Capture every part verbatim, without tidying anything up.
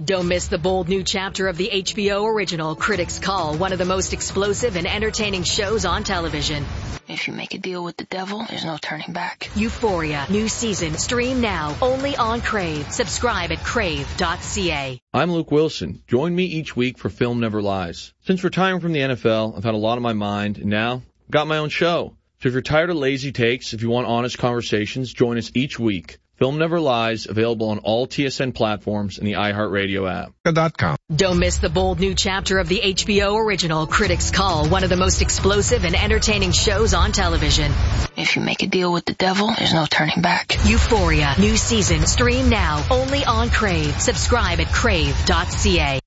Don't miss the bold new chapter of the H B O original Critics Call, one of the most explosive and entertaining shows on television. If you make a deal with the devil, there's no turning back. Euphoria, new season, stream now, only on Crave. Subscribe at crave dot c a. I'm Luke Wilson. Join me each week for Film Never Lies. Since retiring from the N F L, I've had a lot on my mind, and now I've got my own show. So if you're tired of lazy takes, if you want honest conversations, join us each week. Film Never Lies, available on all T S N platforms and the iHeartRadio app. .com. Don't miss the bold new chapter of the H B O original Critics Call, one of the most explosive and entertaining shows on television. If you make a deal with the devil, there's no turning back. Euphoria, new season, stream now, only on Crave. Subscribe at crave dot c a.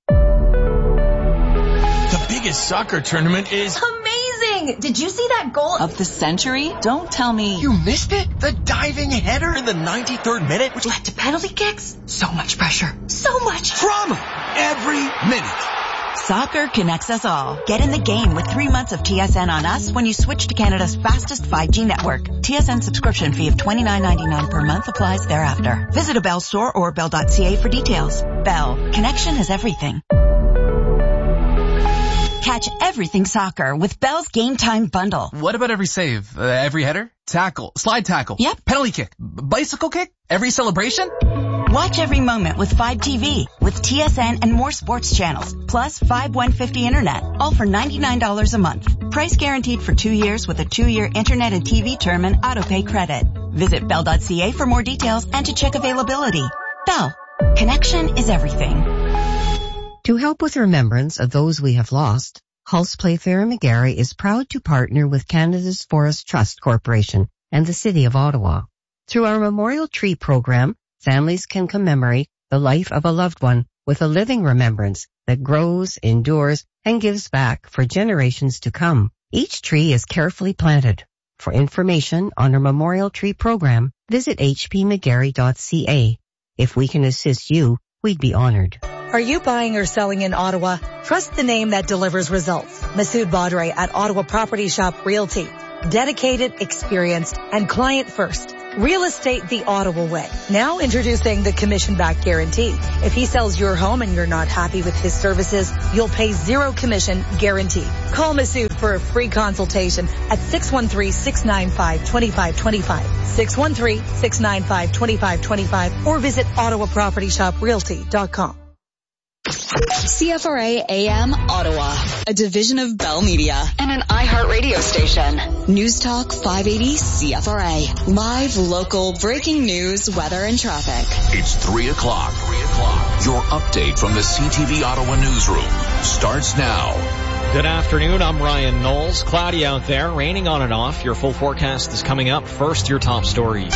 The biggest soccer tournament is amazing! Did you see that goal of the century? Don't tell me. You missed it? The diving header in the ninety-third minute, which led to penalty kicks? So much pressure. So much drama every minute. Soccer connects us all. Get in the game with three months of T S N on us when you switch to Canada's fastest five G network. T S N subscription fee of twenty-nine ninety-nine per month applies thereafter. Visit a Bell store or bell dot c a for details. Bell. Connection is everything. Catch everything soccer with Bell's Game Time Bundle. What about every save? Uh, every header? Tackle? Slide tackle? Yep. Penalty kick? B- bicycle kick? Every celebration? Watch every moment with five T V, with T S N and more sports channels, plus five one fifty internet, all for ninety-nine dollars a month. Price guaranteed for two years with a two-year internet and T V term and auto-pay credit. Visit bell dot c a for more details and to check availability. Bell. Connection is everything. To help with remembrance of those we have lost, Hulse Playfair and McGarry is proud to partner with Canada's Forest Trust Corporation and the City of Ottawa. Through our Memorial Tree program, families can commemorate the life of a loved one with a living remembrance that grows, endures, and gives back for generations to come. Each tree is carefully planted. For information on our Memorial Tree program, visit h p mcgarry dot c a. If we can assist you, we'd be honored. Are you buying or selling in Ottawa? Trust the name that delivers results. Masood Badre at Ottawa Property Shop Realty. Dedicated, experienced, and client first. Real estate the Ottawa way. Now introducing the commission-back guarantee. If he sells your home and you're not happy with his services, you'll pay zero commission guaranteed. Call Masood for a free consultation at six one three, six nine five, two five two five, six one three, six nine five, two five two five, or visit ottawa property shop realty dot com. C F R A A M Ottawa, a division of Bell Media and an iHeartRadio station. News Talk five eighty C F R A. Live, local, breaking news, weather, and traffic. It's three o'clock. Three o'clock. Your update from the C T V Ottawa newsroom starts now. Good afternoon, I'm Ryan Knowles. Cloudy out there, raining on and off. Your full forecast is coming up. First, your top stories.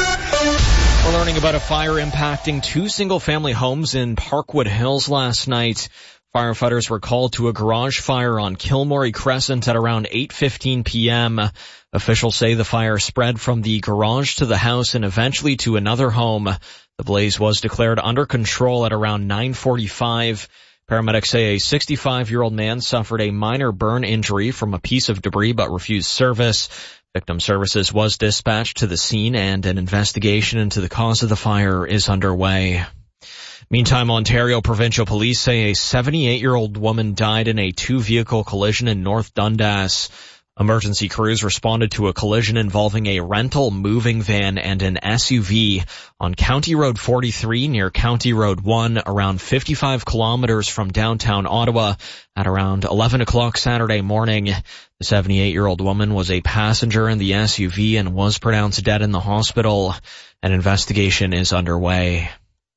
We're learning about a fire impacting two single-family homes in Parkwood Hills last night. Firefighters were called to a garage fire on Kilmorey Crescent at around eight fifteen p.m. Officials say the fire spread from the garage to the house and eventually to another home. The blaze was declared under control at around nine forty-five. Paramedics say a sixty-five-year-old man suffered a minor burn injury from a piece of debris but refused service. Victim Services was dispatched to the scene and an investigation into the cause of the fire is underway. Meantime, Ontario Provincial Police say a seventy-eight-year-old woman died in a two-vehicle collision in North Dundas. Emergency crews responded to a collision involving a rental moving van and an S U V on County Road forty-three near County Road one, around fifty-five kilometers from downtown Ottawa at around eleven o'clock Saturday morning. The seventy-eight-year-old woman was a passenger in the S U V and was pronounced dead in the hospital. An investigation is underway.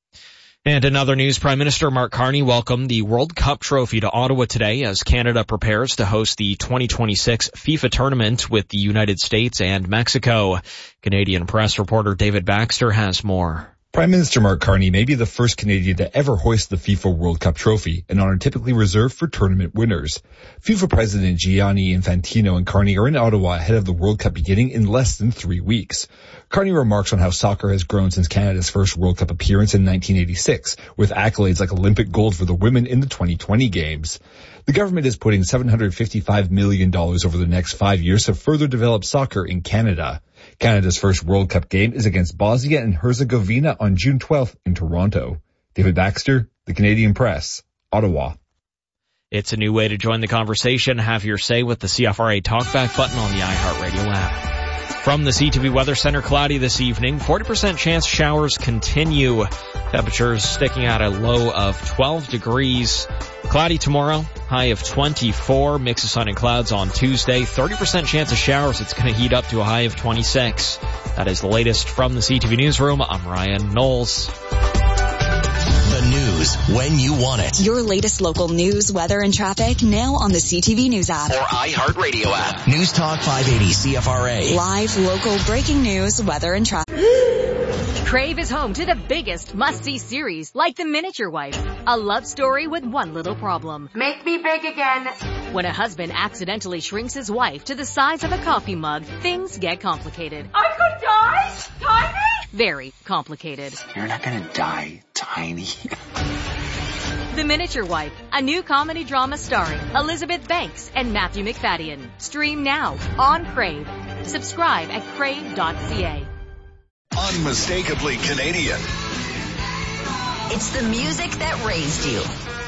And in other news, Prime Minister Mark Carney welcomed the World Cup trophy to Ottawa today as Canada prepares to host the twenty twenty-six FIFA tournament with the United States and Mexico. Canadian press reporter David Baxter has more. Prime Minister Mark Carney may be the first Canadian to ever hoist the FIFA World Cup trophy, an honor typically reserved for tournament winners. FIFA President Gianni Infantino and Carney are in Ottawa ahead of the World Cup beginning in less than three weeks. Carney remarks on how soccer has grown since Canada's first World Cup appearance in nineteen eighty-six, with accolades like Olympic gold for the women in the twenty twenty games. The government is putting seven hundred fifty-five million dollars over the next five years to further develop soccer in Canada. Canada's first World Cup game is against Bosnia and Herzegovina on June twelfth in Toronto. David Baxter, The Canadian Press, Ottawa. It's a new way to join the conversation. Have your say with the C F R A Talkback button on the iHeartRadio app. From the C T V Weather Center, cloudy this evening. forty percent chance showers continue. Temperatures sticking at a low of twelve degrees. Cloudy tomorrow, high of twenty-four. Mix of sun and clouds on Tuesday. thirty percent chance of showers. It's going to heat up to a high of twenty-six. That is the latest from the C T V Newsroom. I'm Ryan Knowles. The news when you want it. Your latest local news, weather, and traffic now on the C T V News app. Or iHeartRadio app. News Talk five eighty C F R A. Live, local, breaking news, weather, and traffic. Crave is home to the biggest must-see series, like The Miniature Wife, a love story with one little problem. Make me big again. When a husband accidentally shrinks his wife to the size of a coffee mug, things get complicated. I could die? Tiny? Very complicated. You're not gonna die, Tiny. The Miniature Wife, a new comedy drama starring Elizabeth Banks and Matthew McFadden. Stream now on Crave. Subscribe at crave dot c a. Unmistakably Canadian. It's the music that raised you.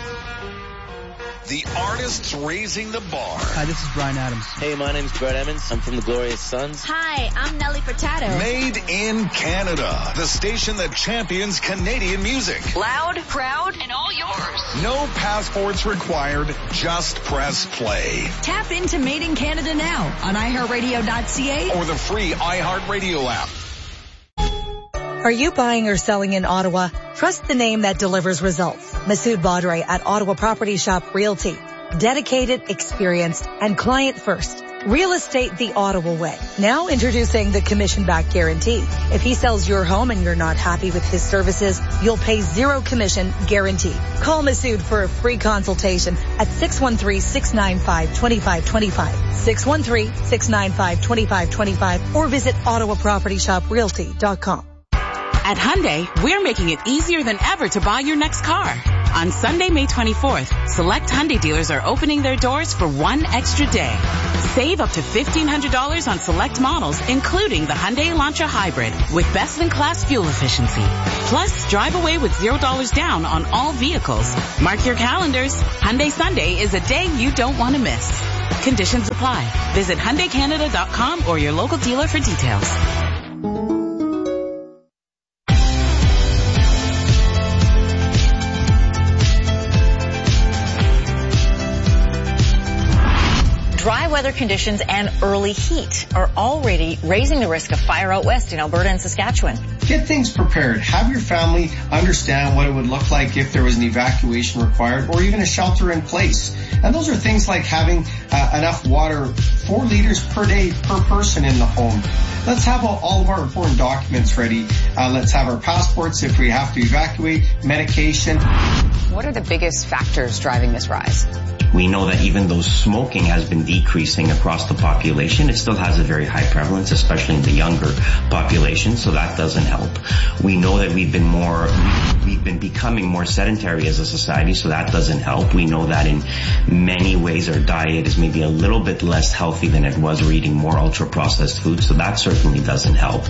The artists raising the bar. Hi, this is Bryan Adams. Hey, my name's Brett Emmons. I'm from the Glorious Sons. Hi, I'm Nelly Furtado. Made in Canada. The station that champions Canadian music. Loud, proud, and all yours. No passports required. Just press play. Tap into Made in Canada now on i heart radio dot c a or the free iHeartRadio app. Are you buying or selling in Ottawa? Trust the name that delivers results. Masood Badre at Ottawa Property Shop Realty. Dedicated, experienced, and client first. Real estate the Ottawa way. Now introducing the commission-back guarantee. If he sells your home and you're not happy with his services, you'll pay zero commission guaranteed. Call Masood for a free consultation at six one three, six nine five, two five two five, six one three, six nine five, two five two five, or visit ottawa property shop realty dot com. At Hyundai, we're making it easier than ever to buy your next car. On Sunday, May twenty-fourth, select Hyundai dealers are opening their doors for one extra day. Save up to fifteen hundred dollars on select models, including the Hyundai Elantra Hybrid, with best-in-class fuel efficiency. Plus, drive away with zero dollars down on all vehicles. Mark your calendars. Hyundai Sunday is a day you don't want to miss. Conditions apply. Visit Hyundai Canada dot com or your local dealer for details. Dry weather conditions and early heat are already raising the risk of fire out west in Alberta and Saskatchewan. Get things prepared. Have your family understand what it would look like if there was an evacuation required or even a shelter in place. And those are things like having uh, enough water, four liters per day per person in the home. Let's have all, all of our important documents ready. Uh, let's have our passports if we have to evacuate, medication. What are the biggest factors driving this rise? We know that even though smoking has been decreasing across the population, it still has a very high prevalence, especially in the younger population, so that doesn't help. We know that we've been more, we've been becoming more sedentary as a society, so that doesn't help. We know that in many ways our diet is maybe a little bit less healthy than it was. We're eating more ultra-processed food, so that certainly doesn't help.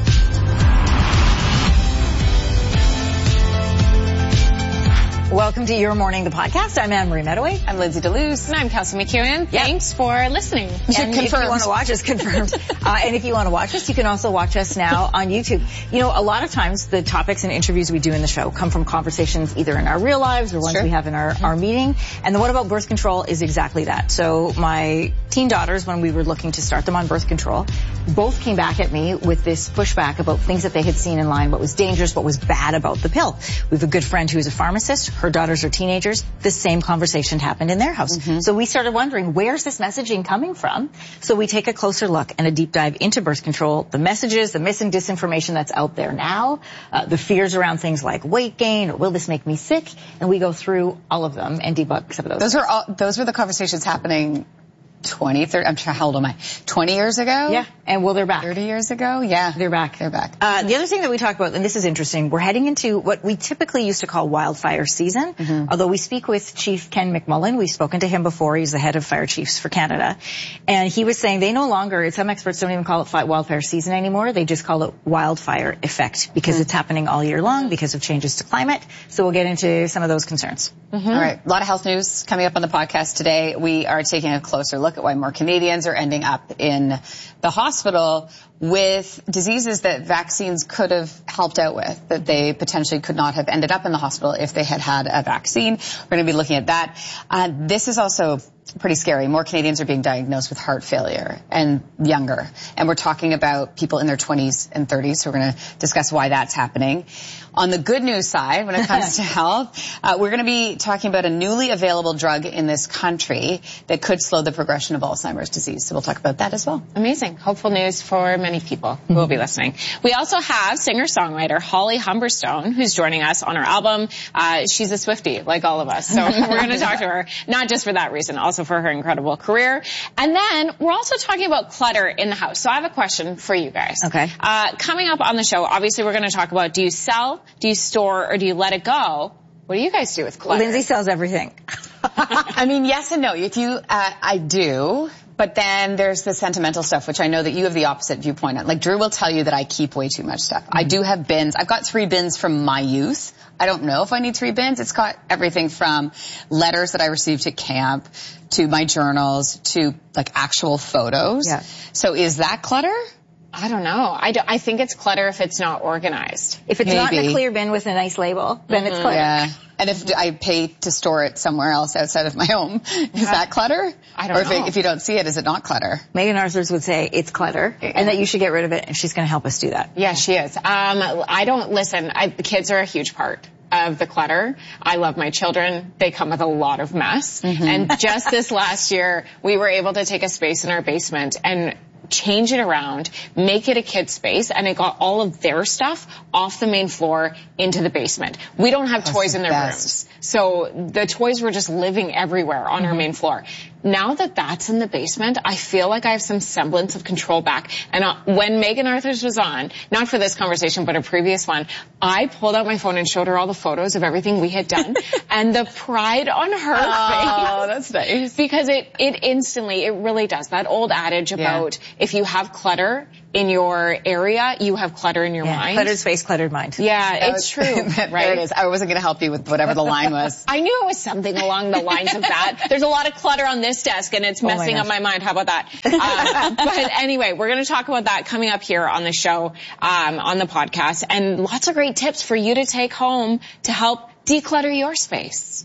Welcome to Your Morning, the podcast. I'm Anne-Marie Medaway. I'm Lindsay DeLuz. And I'm Kelsey McEwen. Yep. Thanks for listening. And if you want to watch us, confirmed. uh, and if you want to watch us, you can also watch us now on YouTube. You know, a lot of times the topics and interviews we do in the show come from conversations either in our real lives or ones sure. we have in our, mm-hmm. our meeting. And the What About Birth Control is exactly that. So my teen daughters, when we were looking to start them on birth control, both came back at me with this pushback about things that they had seen in line, what was dangerous, what was bad about the pill. We have a good friend who is a pharmacist. Her daughters are teenagers. The same conversation happened in their house. Mm-hmm. So we started wondering, where's this messaging coming from? So we take a closer look and a deep dive into birth control, the messages, the mis and disinformation that's out there now, uh, the fears around things like weight gain or will this make me sick? And we go through all of them and debunk some of those. Those were all, those were the conversations happening twenty, thirty, I'm trying, how old am I? twenty years ago? Yeah. And well, they're back. thirty years ago? Yeah. They're back. They're back. Uh, the other thing that we talk about, and this is interesting, we're heading into what we typically used to call wildfire season. Mm-hmm. Although we speak with Chief Ken McMullen. We've spoken to him before. He's the head of fire chiefs for Canada. And he was saying they no longer, some experts don't even call it wildfire season anymore. They just call it wildfire effect because mm-hmm. it's happening all year long because of changes to climate. So we'll get into some of those concerns. Mm-hmm. All right. A lot of health news coming up on the podcast today. We are taking a closer look at why more Canadians are ending up in the hospital with diseases that vaccines could have helped out with, that they potentially could not have ended up in the hospital if they had had a vaccine. We're going to be looking at that. Uh, this is also pretty scary. More Canadians are being diagnosed with heart failure and younger. And we're talking about people in their twenties and thirties. So we're going to discuss why that's happening. On the good news side, when it comes to health, uh, we're going to be talking about a newly available drug in this country that could slow the progression of Alzheimer's disease. So we'll talk about that as well. Amazing. Hopeful news for many people who will be listening. We also have singer-songwriter Holly Humberstone, who's joining us on our album. Uh, she's a Swiftie, like all of us. So we're going to talk to her, not just for that reason, also for her incredible career. And then we're also talking about clutter in the house. So I have a question for you guys. Okay. Uh, coming up on the show, obviously we're going to talk about, do you sell, do you store, or do you let it go? What do you guys do with clutter? Lindsay sells everything. I mean, yes and no. If you, uh, I do. But then there's the sentimental stuff, which I know that you have the opposite viewpoint on. Like, Drew will tell you that I keep way too much stuff. Mm-hmm. I do have bins. I've got three bins from my youth. I don't know if I need three bins. It's got everything from letters that I received at camp to my journals to, like, actual photos. Yeah. So is that clutter? I don't know. I, do, I think it's clutter if it's not organized. If it's Maybe. not in a clear bin with a nice label, then mm-hmm. it's clutter. Yeah. And if I pay to store it somewhere else outside of my home, is yeah. that clutter? I don't or if know. Or if you don't see it, is it not clutter? Megan Arthurs would say it's clutter yeah. and that you should get rid of it, and she's going to help us do that. Yeah, she is. Um, I don't, listen, I, the kids are a huge part of the clutter. I love my children. They come with a lot of mess. Mm-hmm. And just this last year, we were able to take a space in our basement and change it around, make it a kid space, and it got all of their stuff off the main floor into the basement. We don't have That's toys the in their best. rooms. So the toys were just living everywhere on mm-hmm. our main floor. Now that that's in the basement, I feel like I have some semblance of control back. And uh, when Megan Arthurs was on, not for this conversation, but a previous one, I pulled out my phone and showed her all the photos of everything we had done. And the pride on her oh, face. Oh, that's nice. Because it, it instantly, it really does. That old adage about yeah. if you have clutter in your area, you have clutter in your yeah, mind. Cluttered space, cluttered mind. Yeah, that it's was, true. that, right? There it is. I wasn't going to help you with whatever the line was. I knew it was something along the lines of that. There's a lot of clutter on this desk, and it's messing oh up my mind. How about that? Uh, but anyway, we're going to talk about that coming up here on the show, um, on the podcast, and lots of great tips for you to take home to help declutter your space.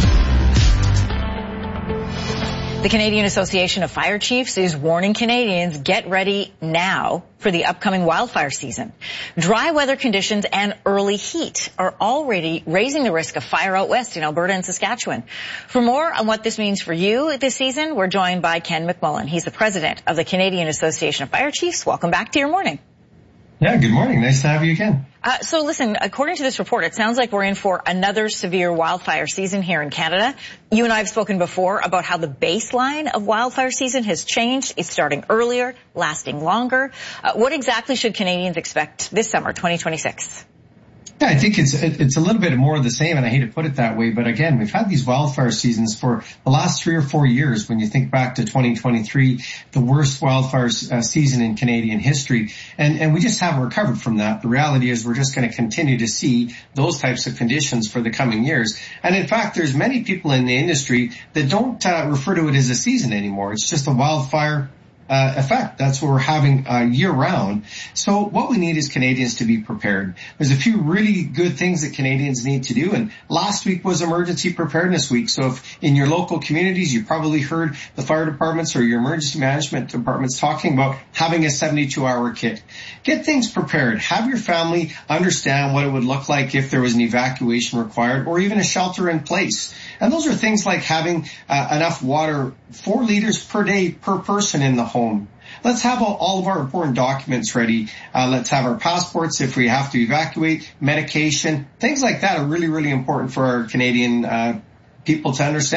The Canadian Association of Fire Chiefs is warning Canadians, get ready now for the upcoming wildfire season. Dry weather conditions and early heat are already raising the risk of fire out west in Alberta and Saskatchewan. For more on what this means for you this season, we're joined by Ken McMullen. He's the president of the Canadian Association of Fire Chiefs. Welcome back to your morning. Yeah, good morning. Nice to have you again. Uh, so listen, according to this report, it sounds like we're in for another severe wildfire season here in Canada. You and I have spoken before about how the baseline of wildfire season has changed. It's starting earlier, lasting longer. Uh, what exactly should Canadians expect this summer, twenty twenty-six? Yeah, I think it's it's a little bit more of the same, and I hate to put it that way, but again, we've had these wildfire seasons for the last three or four years. When you think back to twenty twenty-three, the worst wildfire uh, season in Canadian history, and and we just haven't recovered from that. The reality is we're just going to continue to see those types of conditions for the coming years. And in fact, there's many people in the industry that don't uh, refer to it as a season anymore. It's just a wildfire Uh, effect. That's what we're having uh, year round. So what we need is Canadians to be prepared. There's a few really good things that Canadians need to do. And last week was Emergency Preparedness Week. So if in your local communities, you probably heard the fire departments or your emergency management departments talking about having a seventy-two hour kit. Get things prepared. Have your family understand what it would look like if there was an evacuation required or even a shelter in place. And those are things like having uh, enough water, four liters per day per person in the home. Let's have all, all of our important documents ready. Uh, let's have our passports if we have to evacuate, medication. Things like that are really, really important for our Canadian uh, people to understand.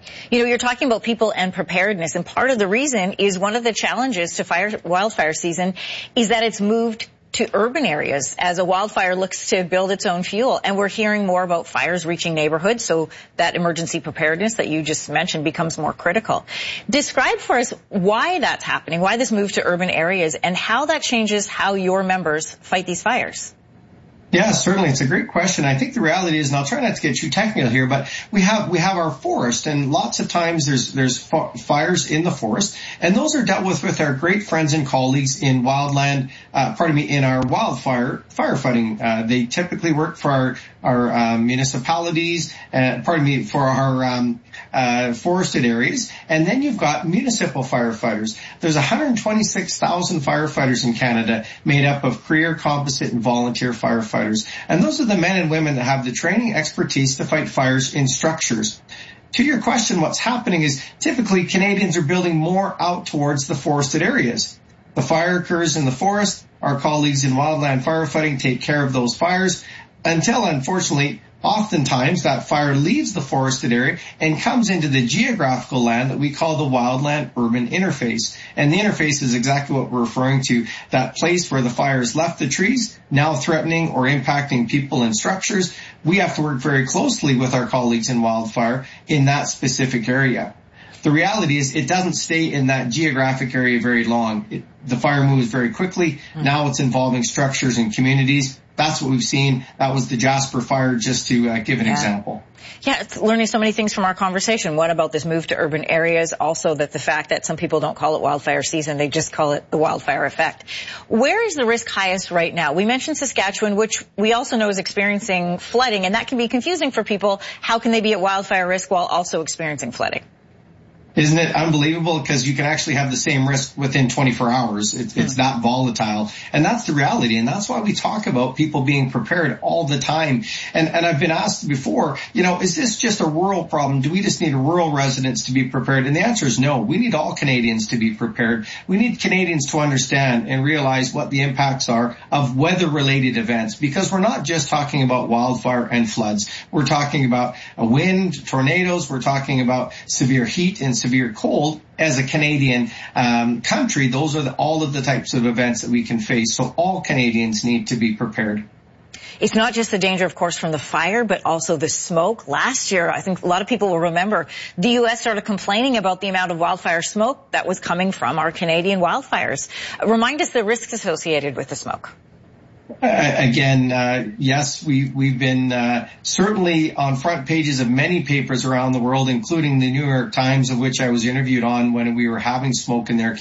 You know, you're talking about people and preparedness, and part of the reason is one of the challenges to fire wildfire season is that it's moved to urban areas as a wildfire looks to build its own fuel. And we're hearing more about fires reaching neighborhoods, so that emergency preparedness that you just mentioned becomes more critical. Describe for us why that's happening, why this move to urban areas, and how that changes how your members fight these fires. Yeah, certainly. It's a great question. I think the reality is, and I'll try not to get too technical here, but we have we have our forest, and lots of times there's there's fires in the forest, and those are dealt with with our great friends and colleagues in wildland, uh, pardon me, in our wildfire firefighting. Uh, they typically work for our our um, municipalities, uh, pardon me, for our um, uh, forested areas, and then you've got municipal firefighters. There's one hundred twenty-six thousand firefighters in Canada, made up of career, composite, and volunteer firefighters. And those are the men and women that have the training expertise to fight fires in structures. To your question, what's happening is typically Canadians are building more out towards the forested areas. The fire occurs in the forest. Our colleagues in wildland firefighting take care of those fires until, unfortunately, oftentimes that fire leaves the forested area and comes into the geographical land that we call the wildland-urban interface. And the interface is exactly what we're referring to, that place where the fire has left the trees, now threatening or impacting people and structures. We have to work very closely with our colleagues in wildfire in that specific area. The reality is it doesn't stay in that geographic area very long. It, the fire moves very quickly. Mm-hmm. Now it's involving structures and communities. That's what we've seen. That was the Jasper fire, just to uh, give an yeah. example. Yeah, it's learning so many things from our conversation. What about this move to urban areas? Also that the fact that some people don't call it wildfire season, they just call it the wildfire effect. Where is the risk highest right now? We mentioned Saskatchewan, which we also know is experiencing flooding, and that can be confusing for people. How can they be at wildfire risk while also experiencing flooding? Isn't it unbelievable? Because you can actually have the same risk within twenty-four hours. It's, it's that volatile. And that's the reality. And that's why we talk about people being prepared all the time. And, and I've been asked before, you know, is this just a rural problem? Do we just need rural residents to be prepared? And the answer is no. We need all Canadians to be prepared. We need Canadians to understand and realize what the impacts are of weather-related events. Because we're not just talking about wildfire and floods. We're talking about a wind, tornadoes. We're talking about severe heat and severe cold. As a Canadian um, country, those are the, all of the types of events that we can face. So all Canadians need to be prepared. It's not just the danger, of course, from the fire, but also the smoke. Last year, I think a lot of people will remember, the U S started complaining about the amount of wildfire smoke that was coming from our Canadian wildfires. Remind us the risks associated with the smoke. Uh, again, uh, yes, we, we've been uh, certainly on front pages of many papers around the world, including the New York Times, of which I was interviewed on when we were having smoke in their